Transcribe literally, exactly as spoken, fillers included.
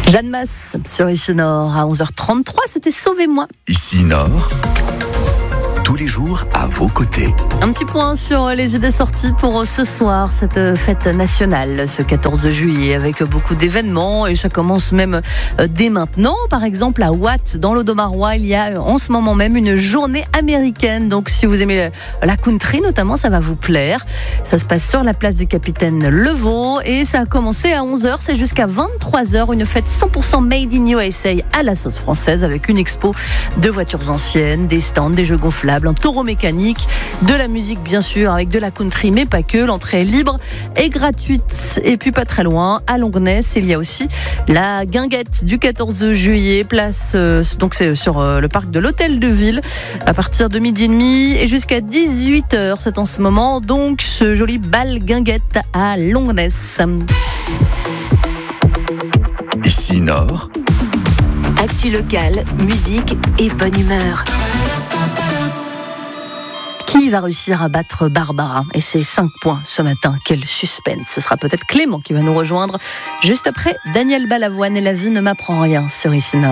Jeanne Masse sur Ici Nord à onze heures trente-trois, c'était Sauvez-moi. Ici Nord, tous les jours à vos côtés. Un petit point sur les idées sorties pour ce soir, cette fête nationale, ce quatorze juillet, avec beaucoup d'événements et ça commence même dès maintenant. Par exemple, à Watt, dans l'Audomarois, il y a en ce moment même une journée américaine. Donc, si vous aimez la country notamment, ça va vous plaire. Ça se passe sur la place du Capitaine Levaux et ça a commencé à onze heures, c'est jusqu'à vingt-trois heures. Une fête cent pour cent made in U S A à la sauce française avec une expo de voitures anciennes, des stands, des jeux gonflables, un taureau mécanique, de la musique bien sûr, avec de la country, mais pas que. L'entrée est libre et gratuite. Et puis pas très loin, à Longness, il y a aussi la guinguette du quatorze juillet, place, euh, donc c'est sur euh, le parc de l'Hôtel de Ville, à partir de midi et demi et jusqu'à dix-huit heures. C'est en ce moment, donc, ce joli bal guinguette à Longness. Ici Nord, Actu locale, musique et bonne humeur. Qui va réussir à battre Barbara? Et c'est cinq points ce matin. Quel suspense. Ce sera peut-être Clément qui va nous rejoindre juste après Daniel Balavoine et La vie ne m'apprend rien sur Ici Nord.